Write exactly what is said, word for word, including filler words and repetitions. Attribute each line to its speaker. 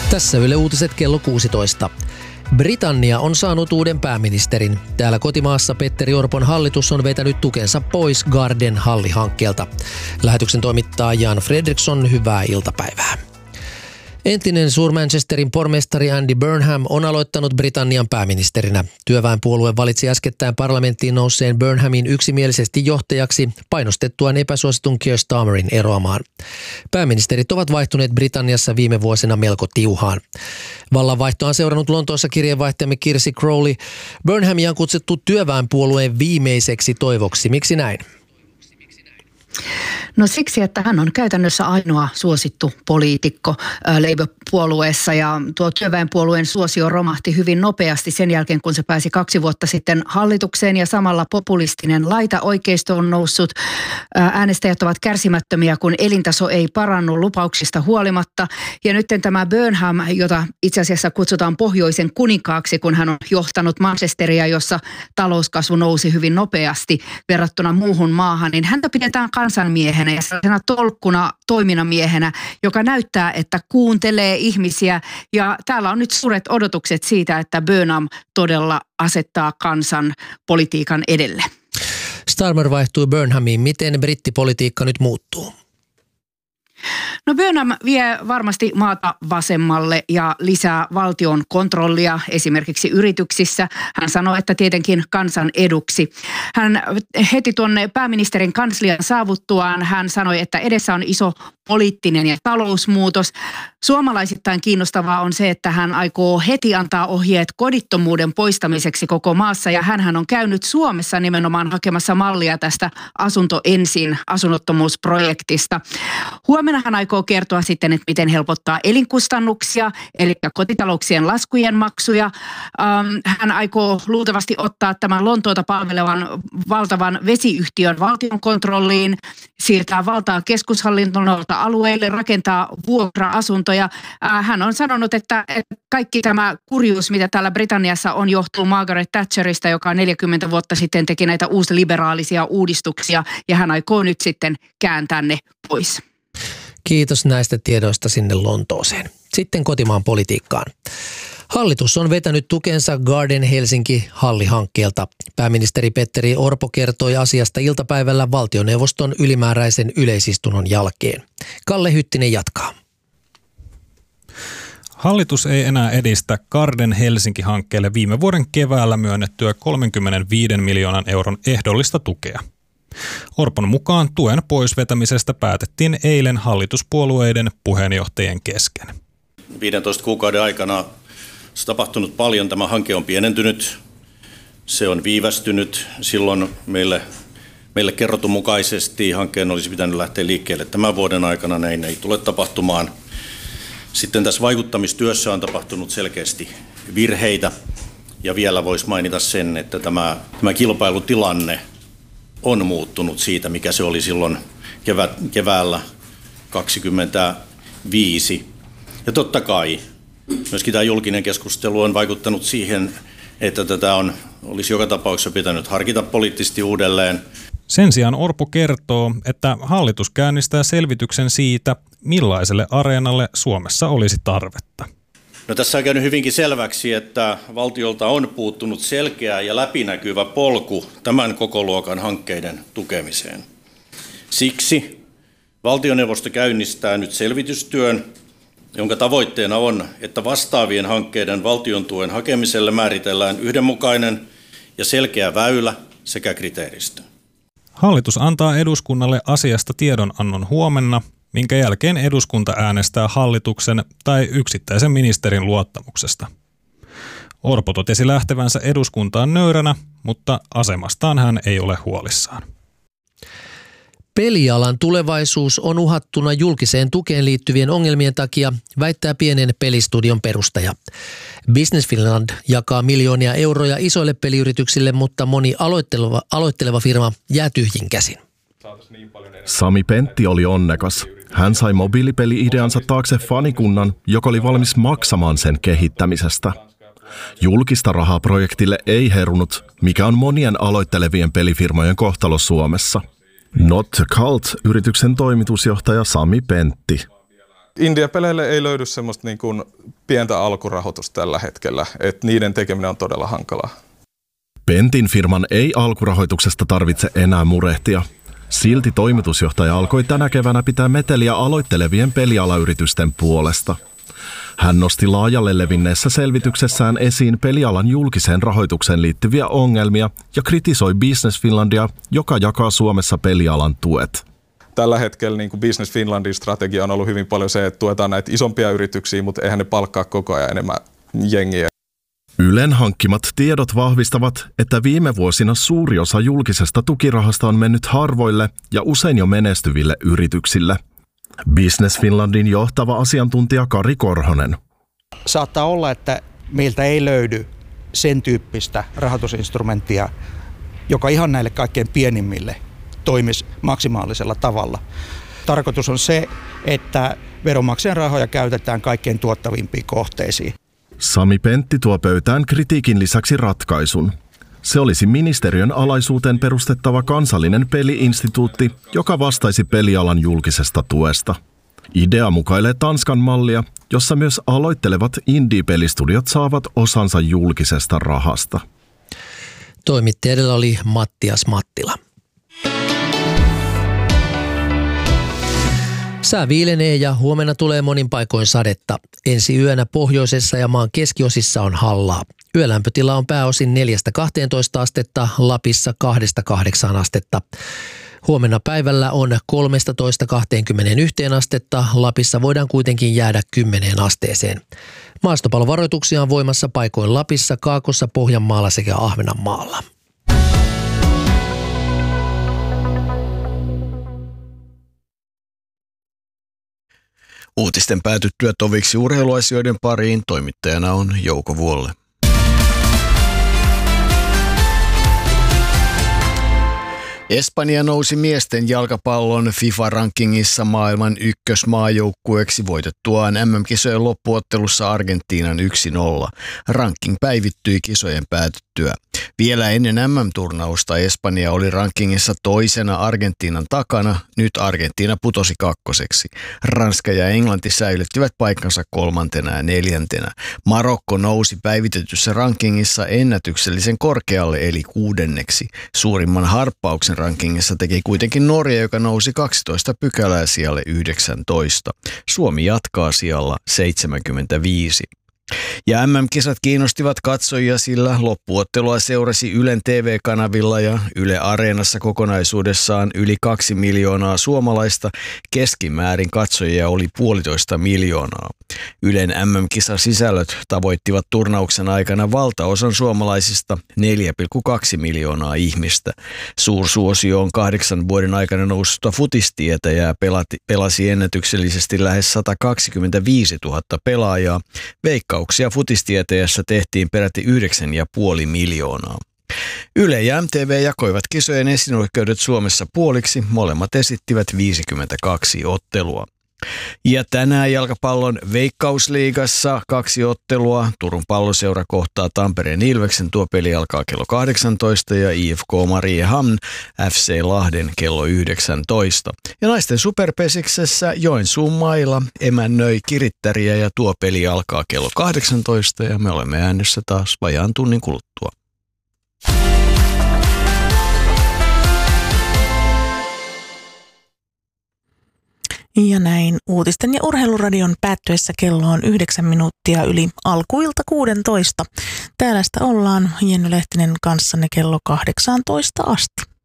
Speaker 1: Tässä Yle Uutiset kello kuusitoista. Britannia on saanut uuden pääministerin. Täällä kotimaassa Petteri Orpon hallitus on vetänyt tukensa pois Garden Halli-hankkeelta. Lähetyksen toimittaa Jan Fredriksson, hyvää iltapäivää. Entinen Suur-Manchesterin pormestari Andy Burnham on aloittanut Britannian pääministerinä. Työväenpuolue valitsi äskettäin parlamenttiin nousseen Burnhamin yksimielisesti johtajaksi painostettuaan epäsuositun Keir Starmerin eroamaan. Pääministerit ovat vaihtuneet Britanniassa viime vuosina melko tiuhaan. Vallanvaihtoa on seurannut Lontoossa kirjeenvaihtajamme Kirsi Crowley. Burnhamia on kutsuttu työväenpuolueen viimeiseksi toivoksi. Miksi näin?
Speaker 2: No siksi, että hän on käytännössä ainoa suosittu poliitikko Labour-puolueessa ja tuo työväenpuolueen suosio romahti hyvin nopeasti sen jälkeen, kun se pääsi kaksi vuotta sitten hallitukseen ja samalla populistinen laita-oikeisto on noussut. Äänestäjät ovat kärsimättömiä, kun elintaso ei parannu lupauksista huolimatta ja nyt tämä Burnham, jota itse asiassa kutsutaan pohjoisen kuninkaaksi, kun hän on johtanut Manchesteria, jossa talouskasvu nousi hyvin nopeasti verrattuna muuhun maahan, niin häntä pidetään kansanmiehenä ja sellaisena tolkkuna toiminnamiehenä, joka näyttää, että kuuntelee ihmisiä. Ja täällä on nyt suuret odotukset siitä, että Burnham todella asettaa kansan politiikan edelle.
Speaker 1: Starmer vaihtui Burnhamiin. Miten brittipolitiikka nyt muuttuu?
Speaker 2: No Burnham vie varmasti maata vasemmalle ja lisää valtion kontrollia esimerkiksi yrityksissä. Hän sanoi, että tietenkin kansan eduksi. Hän heti tuonne pääministerin kanslian saavuttuaan hän sanoi, että edessä on iso poliittinen ja talousmuutos. Suomalaisittain kiinnostavaa on se, että hän aikoo heti antaa ohjeet kodittomuuden poistamiseksi koko maassa ja hänhän on käynyt Suomessa nimenomaan hakemassa mallia tästä Asunto ensin asunnottomuusprojektista. Huomenna hän aikoo kertoa sitten, että miten helpottaa elinkustannuksia, eli kotitalouksien laskujen maksuja. Hän aikoo luultavasti ottaa tämän Lontoota palvelevan valtavan vesiyhtiön valtion kontrolliin, siirtää valtaa keskushallinnolta alueille, rakentaa vuokra-asuntoja. Hän on sanonut, että kaikki tämä kurjuus, mitä täällä Britanniassa on, johtuu Margaret Thatcherista, joka neljäkymmentä vuotta sitten teki näitä uusliberaalisia uudistuksia, ja hän aikoo nyt sitten kääntää ne pois.
Speaker 1: Kiitos näistä tiedoista sinne Lontooseen. Sitten kotimaan politiikkaan. Hallitus on vetänyt tukensa Garden Helsinki-Halli-hankkeelta. Pääministeri Petteri Orpo kertoi asiasta iltapäivällä valtioneuvoston ylimääräisen yleisistunnon jälkeen. Kalle Hyttinen jatkaa.
Speaker 3: Hallitus ei enää edistä Garden Helsinki-hankkeelle viime vuoden keväällä myönnettyä kolmekymmentäviisi miljoonan euron ehdollista tukea. Orpon mukaan tuen poisvetämisestä päätettiin eilen hallituspuolueiden puheenjohtajien kesken.
Speaker 4: viidentoista kuukauden aikana on tapahtunut paljon. Tämä hanke on pienentynyt, se on viivästynyt. Silloin meille, meille kerrotun mukaisesti hankkeen olisi pitänyt lähteä liikkeelle tämän vuoden aikana. Näin ei tule tapahtumaan. Sitten tässä vaikuttamistyössä on tapahtunut selkeästi virheitä. Ja vielä voisi mainita sen, että tämä, tämä kilpailutilanne on muuttunut siitä, mikä se oli silloin kevät, keväällä kaksikymmentäviisi. Ja totta kai myöskin tämä julkinen keskustelu on vaikuttanut siihen, että tätä on, olisi joka tapauksessa pitänyt harkita poliittisesti uudelleen.
Speaker 3: Sen sijaan Orpo kertoo, että hallitus käynnistää selvityksen siitä, millaiselle areenalle Suomessa olisi tarvetta.
Speaker 4: No, tässä on käynyt hyvinkin selväksi, että valtiolta on puuttunut selkeä ja läpinäkyvä polku tämän kokoluokan hankkeiden tukemiseen. Siksi valtioneuvosto käynnistää nyt selvitystyön, jonka tavoitteena on, että vastaavien hankkeiden valtion tuen hakemiselle määritellään yhdenmukainen ja selkeä väylä sekä kriteeristö.
Speaker 3: Hallitus antaa eduskunnalle asiasta tiedonannon huomenna, minkä jälkeen eduskunta äänestää hallituksen tai yksittäisen ministerin luottamuksesta. Orpo totesi lähtevänsä eduskuntaan nöyränä, mutta asemastaan hän ei ole huolissaan.
Speaker 1: Pelialan tulevaisuus on uhattuna julkiseen tukeen liittyvien ongelmien takia, väittää pienen pelistudion perustaja. Business Finland jakaa miljoonia euroja isoille peliyrityksille, mutta moni aloitteleva, aloitteleva firma jää tyhjin käsin.
Speaker 5: Sami Pentti oli onnekas. Hän sai mobiilipeli-ideansa taakse fanikunnan, joka oli valmis maksamaan sen kehittämisestä. Julkista rahaa projektille ei herunut, mikä on monien aloittelevien pelifirmojen kohtalo Suomessa. Not to Cult-yrityksen toimitusjohtaja Sami Pentti.
Speaker 6: Indie-peleille ei löydy semmoista niin kuin pientä alkurahoitusta tällä hetkellä, että niiden tekeminen on todella hankalaa.
Speaker 5: Pentin firman ei alkurahoituksesta tarvitse enää murehtia. Silti toimitusjohtaja alkoi tänä keväänä pitää meteliä aloittelevien pelialayritysten puolesta. Hän nosti laajalle levinneessä selvityksessään esiin pelialan julkiseen rahoitukseen liittyviä ongelmia ja kritisoi Business Finlandia, joka jakaa Suomessa pelialan tuet.
Speaker 6: Tällä hetkellä niin kuin Business Finlandin strategia on ollut hyvin paljon se, että tuetaan näitä isompia yrityksiä, mutta eihän ne palkkaa koko ajan enemmän jengiä.
Speaker 5: Ylen hankkimat tiedot vahvistavat, että viime vuosina suuri osa julkisesta tukirahasta on mennyt harvoille ja usein jo menestyville yrityksille. Business Finlandin johtava asiantuntija Kari Korhonen.
Speaker 7: Saattaa olla, että meiltä ei löydy sen tyyppistä rahoitusinstrumenttia, joka ihan näille kaikkein pienimmille toimisi maksimaalisella tavalla. Tarkoitus on se, että veronmaksajan rahoja käytetään kaikkein tuottavimpiin kohteisiin.
Speaker 5: Sami Pentti tuo pöytään kritiikin lisäksi ratkaisun. Se olisi ministeriön alaisuuteen perustettava kansallinen peli-instituutti, joka vastaisi pelialan julkisesta tuesta. Idea mukailee Tanskan mallia, jossa myös aloittelevat indie-pelistudiot saavat osansa julkisesta rahasta.
Speaker 1: Toimittajalla oli Mattias Mattila. Sää viilenee ja huomenna tulee monin paikoin sadetta. Ensi yönä pohjoisessa ja maan keskiosissa on hallaa. Yölämpötila on pääosin neljästä kahteentoista astetta, Lapissa kahdesta kahdeksaan astetta. Huomenna päivällä on kolmetoista kaksikymmentäyksi astetta, Lapissa voidaan kuitenkin jäädä kymmeneen asteeseen. Maastopalovaroituksia on voimassa paikoin Lapissa, Kaakossa, Pohjanmaalla sekä Ahvenanmaalla.
Speaker 8: Uutisten päätyttyä toviksi urheiluasioiden pariin toimittajana on Jouko Vuolle. Espanja nousi miesten jalkapallon FIFA-rankingissa maailman ykkösmaajoukkueeksi voitettuaan M M-kisojen loppuottelussa Argentiinan yksi nolla. Ranking päivittyi kisojen päätyttyä. Vielä ennen M M-turnausta Espanja oli rankingissa toisena Argentiinan takana, nyt Argentiina putosi kakkoseksi. Ranska ja Englanti säilyttivät paikkansa kolmantena ja neljäntenä. Marokko nousi päivitetyssä rankingissa ennätyksellisen korkealle eli kuudenneksi. Suurimman harppauksen rankingissa teki kuitenkin Norja, joka nousi kaksitoista pykälää sijalle yhdeksäntoista. Suomi jatkaa sijalla seitsemänkymmentäviisi. Ja M M-kisat kiinnostivat katsojia, sillä loppuottelua seurasi Ylen T V-kanavilla ja Yle Areenassa kokonaisuudessaan yli kaksi miljoonaa suomalaista. Keskimäärin katsojia oli puolitoista miljoonaa. Ylen M M-kisasisällöt tavoittivat turnauksen aikana valtaosan suomalaisista neljä pilkku kaksi miljoonaa ihmistä. Suursuosio on kahdeksan vuoden aikana noussutta futistietä ja pelati, pelasi ennätyksellisesti lähes sata kaksikymmentäviisituhatta pelaajaa. Veikkauksia futistieteessä tehtiin peräti yhdeksän pilkku viisi miljoonaa. Yle ja M T V jakoivat kisojen esinoikeudet Suomessa puoliksi, molemmat esittivät viisikymmentäkaksi ottelua. Ja tänään jalkapallon Veikkausliigassa kaksi ottelua. Turun Palloseura kohtaa Tampereen Ilveksen, tuo peli alkaa kello kahdeksantoista ja I F K Mariehamn F C Lahden kello yhdeksäntoista. Ja naisten superpesiksessä Joensuun mailla emännöi Kirittäriä ja tuo peli alkaa kello kahdeksantoista ja me olemme äänessä taas vajaan tunnin kuluttua.
Speaker 9: Ja näin uutisten ja urheiluradion päättyessä kello on yhdeksän minuuttia yli alkuilta kuudentoista. Täällä sitä ollaan Jenny Lehtinen kanssanne kello kahdeksantoista asti.